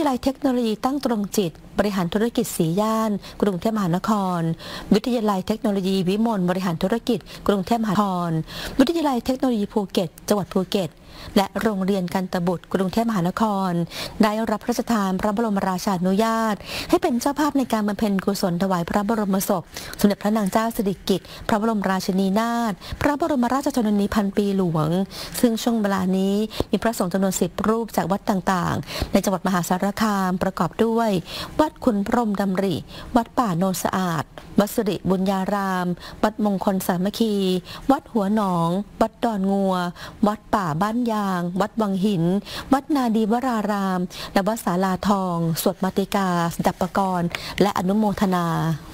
ยาลัยเทคโนโลยีตั้งตรงจิตบริหารธุรกิจสีย่านกรุงเทพมหานครวิทยาลัยเทคโนโลยีวิมลบริหารธุรกิจกรุงเทพมหานครวิทยาลัยเทคโนโลยีภูเก็ตจังหวัดภูเก็ตและโรงเรียนกันตบุตรกรุงเทพมหานครได้รับพระราชทานพระบรมราชานุญาตให้เป็นเจ้าภาพในการบำเพ็ญกุศลถวายพระบรมศพสมเด็จพระนางเจ้าสิริกิติ์พระบรมราชินีนาถพระบรมราชชนนีพันปีหลวงซึ่งช่วงเวลานี้มีพระสงฆ์จำนวน10 รูปจากวัดต่างๆในจังหวัดมหาสารคามประกอบด้วยวัดขุนพรหมดำริวัดป่าโนนสะอาดวัดสิริบุญญารามวัดมงคลสามัคคีวัดหัวหนองวัดดอนงัววัดป่าบ้านยางวัดวังหินวัดนาดีวรารามและวัดศาลาทองสวดมาติกาดับปกรณ์และอนุโมทนา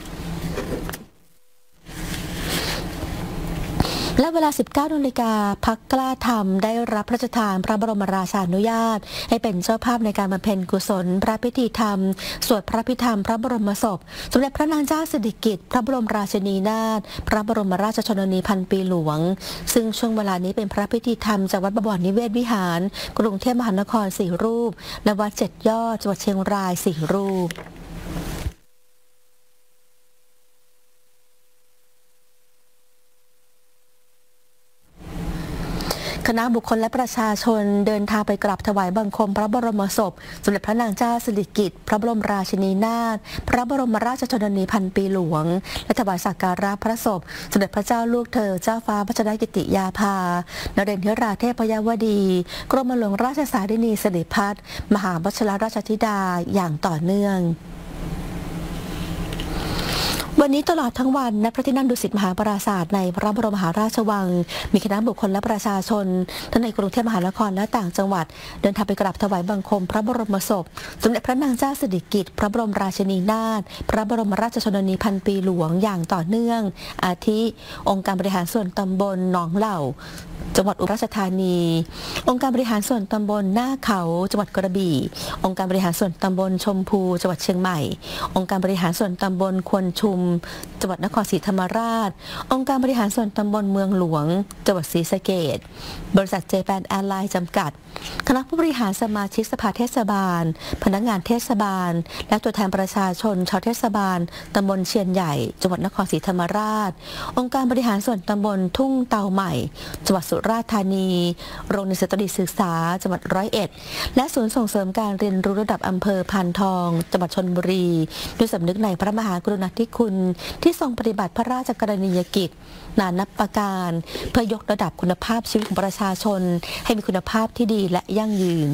และเวลา 19 นาฬิกาพรรคกล้าธรรมได้รับพระราชทานพระบรมราชานุญาตให้เป็นเจ้าภาพในการบำเพ็ญกุศลพระพิธีธรรมสวดพระพิธรรมพระบรมศพสมเด็จพระนางเจ้าสิริกิติ์พระบรมราชินีนาถพระบรมราชชนนีพันปีหลวงซึ่งช่วงเวลานี้เป็นพระพิธีธรรมจากวัดบวรนิเวศวิหารกรุงเทพมหานคร4 รูปและวัด7 ยอดจังหวัดเชียงราย4 รูปคณะบุคคลและประชาชนเดินทางไปกราบถวายบังคมพระบรมศพสมเด็จพระนางเจ้าสิริกิติ์พระบรมราชินีนาถพระบรมราชชนนีพันปีหลวงและถวายสักการะพระศพสมเด็จพระเจ้าลูกเธอเจ้าฟ้าพัชรกิติยาภานเรนทิราเทพยวดีกรมหลวงราชสารินีสิริพัฒน์มหาวชิรราชธิดาอย่างต่อเนื่องวันนี้ตลอดทั้งวันณพระที่นั่งดุสิตมหาปราสาทในพระบรมมหาราชวังมีคณะบุคคลและประชาชนทั้งในกรุงเทพมหานครและต่างจังหวัดเดินทางไปกราบถวายบังคมพระบรมศพสมเด็จพระนางเจ้าสิริกิติ์พระบรมราชินีนาถพระบรมราชชนนีพันปีหลวงอย่างต่อเนื่องอาทิองค์การบริหารส่วนตำบลหนองเหล่าจังหวัดอุบลราชธานีองค์การบริหารส่วนตำบลหน้าเขาจังหวัดกระบี่องค์การบริหารส่วนตำบลชมพูจังหวัดเชียงใหม่องค์การบริหารส่วนตำบลควนชุมจังหวัดนครศรีธรรมราชองค์การบริหารส่วนตำบลเมืองหลวงจังหวัดศรีสะเกษบริษัทเจแปนแอร์ไลน์จำกัดคณะผู้บริหารสมาชิกสภาเทศบาลพนักงานเทศบาลและตัวแทนประชาชนชาวเทศบาลตำบลเชียนใหญ่จังหวัดนครศรีธรรมราชองค์การบริหารส่วนตำบลทุ่งเตาใหม่จังหวัดสุราษฎร์ธานีโรงเรียนสตรีศึกษาจังหวัด101และศูนย์ส่งเสริมการเรียนรู้ระดับอำเภอพานทองจังหวัดชลบุรีด้วยสำนึกในพระมหากรุณาธิคุณที่ทรงปฏิบัติพระราชกรณียกิจนานับประการเพื่อยกระดับคุณภาพชีวิตของประชาชนให้มีคุณภาพที่ดีและยั่งยืน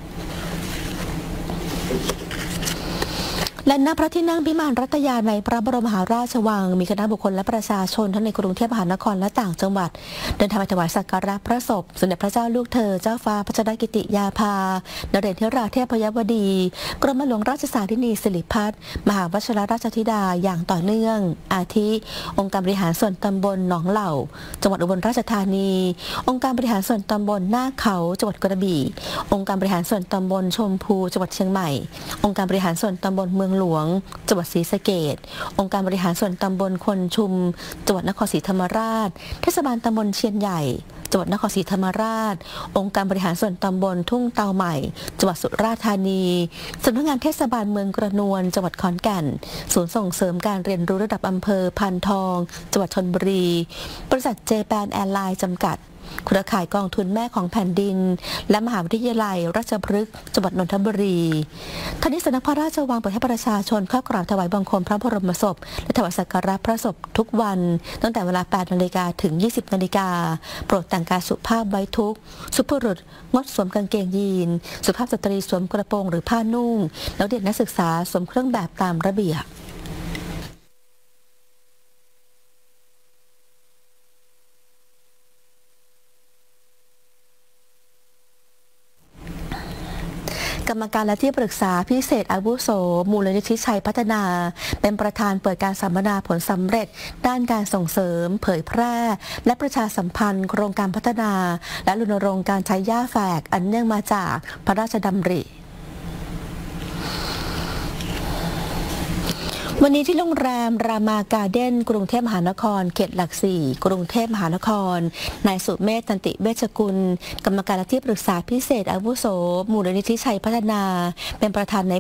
และณพระที่นั่งพิมานรัตยาในพระบรมมหาราชวังมีคณะบุคคลและประชาชนทั้งในกรุงเทพมหานครและต่างจังหวัดเดินทางไปถวายสักการะพระศพสมเด็จพระเจ้าลูกเธอเจ้าฟ้าพัชรกิติยาภานเรนทิราเทพยวดีกรมหลวงราชสารินีสิริพัฒน์มหาวชิรราชธิดาอย่างต่อเนื่องอาทิองค์การบริหารส่วนตำบลหนองเหล่าจังหวัดอุบลราชธานีองค์การบริหารส่วนตำบลหน้าเขาจังหวัดกระบี่องค์การบริหารส่วนตำบลชมพูจังหวัดเชียงใหม่องค์การบริหารส่วนตำบลเมืองหลวงจังหวัดศรีสะเกษองค์การบริหารส่วนตำบลควนชุมจังหวัดนครศรีธรรมราชเทศบาลตำบลเชียนใหญ่จังหวัดนครศรีธรรมราชองค์การบริหารส่วนตำบลทุ่งเตาใหม่จังหวัดสุราษฎร์ธานีสำนักงานเทศบาลเมืองกระนวนจังหวัดขอนแก่นศูนย์ส่งเสริมการเรียนรู้ระดับอำเภอพานทองจังหวัดชลบุรีบริษัทเจแปนแอร์ไลน์จำกัดเครือข่ายกองทุนแม่ของแผ่นดินและมหาวิทยาลัยราชพฤกษ์จังหวัดนนทบุรีทั้งนี้สำนักพระราชวังเปิดให้ประชาชนเข้ากราบถวายบังคมพระบรมศพและถวายสักการะพระศพทุกวันตั้งแต่เวลา 8 นาฬิกาถึง 20 นาฬิกาโปรดแต่งกายสุภาพไว้ทุกข์สุภาพบุรุษงดสวมกางเกงยีนสุภาพสตรีสวมกระโปรงหรือผ้านุ่งนักเรียนนักศึกษาสวมเครื่องแบบตามระเบียบกรรมการและที่ปรึกษาพิเศษอาวุโสมูลนิธิชัยพัฒนาเป็นประธานเปิดการสัมมนาผลสำเร็จด้านการส่งเสริมเผยแพร่และประชาสัมพันธ์โครงการพัฒนาและรณรงค์การใช้หญ้าแฝกอันเนื่องมาจากพระราชดำริ วันวันนี้ที่โรงแรมรามาการ์เด้นกรุงเทพมหานครเขตหลักสี่กรุงเทพมหานครนายสุเมธ ตันติเวชกุลกรรมการที่ปรึกษาพิเศษอาวุโสมูลนิธิชัยพัฒนาเป็นประธานใน